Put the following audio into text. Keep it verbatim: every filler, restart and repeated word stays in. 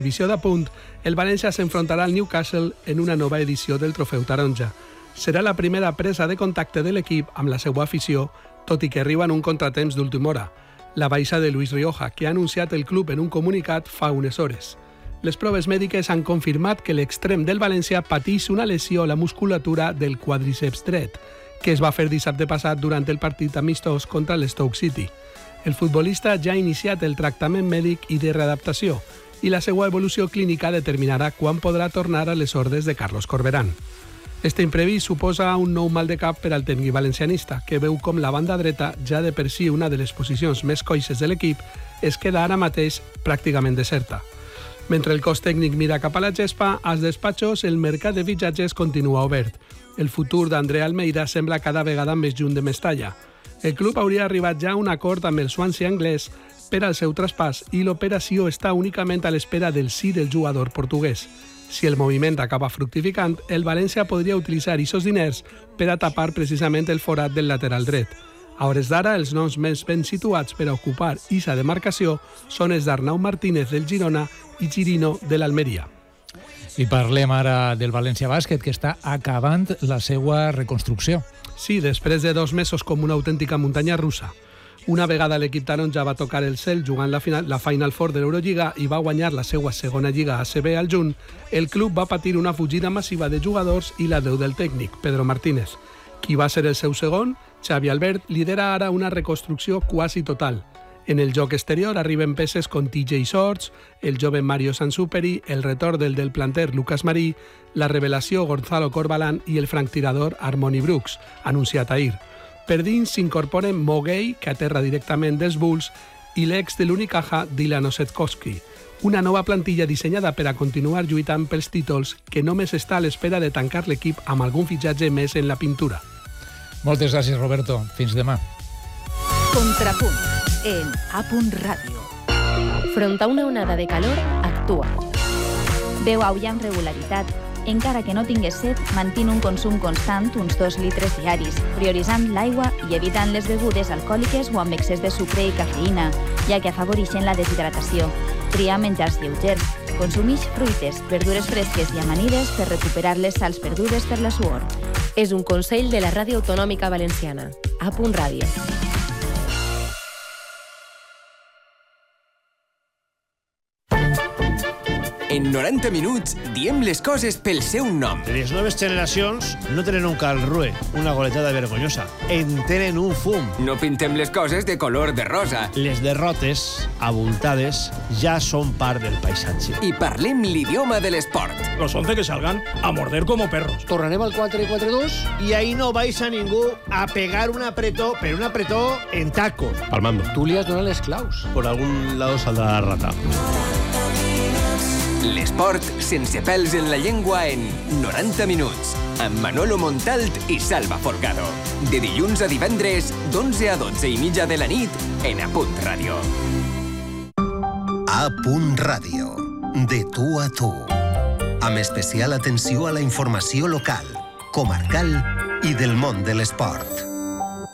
Divisió de punt, el València s'enfrontarà al Newcastle en una nova edició del Trofeu Taronja. Serà la primera presa de contacte de l'equip amb la seva afició, tot i que arriba en un contratemps d'última hora. La baixa de Luis Rioja, que ha anunciat el club en un comunicat fa unes hores. Les proves mèdiques han confirmat que l'extrem del València pateix una lesió a la musculatura del quadríceps dret, que es va fer dissabte passat durant el partit amistós contra l'Stoke City. El futbolista ja ha iniciat el tractament mèdic i de readaptació, i la seva evolució clínica determinarà quan podrà tornar a les ordres de Carlos Corberán. Este imprevist suposa un nou mal de cap per al tècnic valencianista, que veu com la banda dreta, ja de per si una de les posicions més coixes de l'equip, es queda ara mateix pràcticament deserta. Mentre el cos tècnic mira cap a la gespa, als despatxos el mercat de fitxatges continua obert. El futur d'André Almeida sembla cada vegada més lluny de Mestalla. El club hauria arribat ja a un acord amb el Swansea anglès per al seu traspàs i l'operació està únicament a l'espera del sí del jugador portuguès. Si el moviment acaba fructificant, el València podria utilitzar aquests diners per a tapar precisament el forat del lateral dret. A hores d'ara, els noms més ben situats per a ocupar aquesta demarcació són els d'Arnau Martínez del Girona i Girino de l'Almeria. I parlem ara del València Bàsquet, que està acabant la seva reconstrucció. Sí, després de dos mesos com una autèntica muntanya russa. Una vegada l'equip taronja va tocar el cel jugant la, final, la Final Four de l'Eurolliga i va guanyar la seva segona lliga A C B al juny, el club va patir una fugida massiva de jugadors i la deu del tècnic, Pedro Martínez. Qui va ser el seu segon, Xavi Albert, lidera ara una reconstrucció quasi total. En el joc exterior arriben peces com T J Shorts, el jove Mario Sansuperi, el retorn del del planter Lucas Marí, la revelació Gonzalo Corbalán i el franctirador Harmony Brooks, anunciat ahir. Per dins s'incorporen Mogay, que aterra directament dels Bulls, i l'ex de l'Unicaja, Dylan Osetkowski. Una nova plantilla dissenyada per a continuar lluitant pels títols que només està a l'espera de tancar l'equip amb algun fitxatge més en la pintura. Moltes gràcies, Roberto. Fins demà. Contrapunt en A. Ràdio. Front a una onada de calor, actua. Beu aigua amb regularitat. Encara que no tingues set, mantén un consum constant, uns dos litres diaris, prioritzant l'aigua i evitant les begudes alcohòliques o amb excés de sucre i cafeïna, ja que afavoreixen la deshidratació. Tria menjars lleugers. Consumix fruites, verdures fresques i amanides per recuperar les sals perdudes per la suor. És un consell de la Ràdio Autonòmica Valenciana. A. Ràdio. En noranta minuts diem les coses pel seu nom. Les noves generacions no tenen un calrue, una goletada vergonyosa. En tenen un fum. No pintem les coses de color de rosa. Les derrotes, abultades, ja són part del paisatge. I parlem l'idioma de l'esport. Los once que salgan a morder como perros. Tornarem al quatre quatre dos i ahí no vais a ningú a pegar un apretó, pero un apretó en tacos. Palmando. Tú li has donat les claus. Por algún lado saldrá la rata. L'esport sense pèls en la llengua en noranta minuts, amb Manolo Montalt i Salva Folgado. De dilluns a divendres, d'onze a dotze i mitja de la nit, en A. Ràdio. A. Ràdio. De tu a tu. Amb especial atenció a la informació local, comarcal i del món de l'esport.